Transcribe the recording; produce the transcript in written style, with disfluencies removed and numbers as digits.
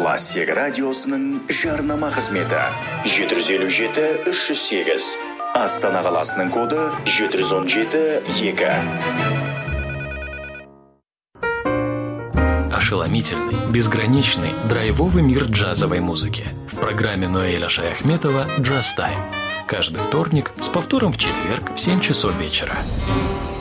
Классик радиосының жарнама қызметі 757-308. Астана қаласының коды 717-2. Ошеломительный, безграничный, драйвовый мир джазовой музыки. В программе Ноэля Шаяхметова «Джаз Тайм». Каждый вторник с повтором в четверг в 7 часов вечера.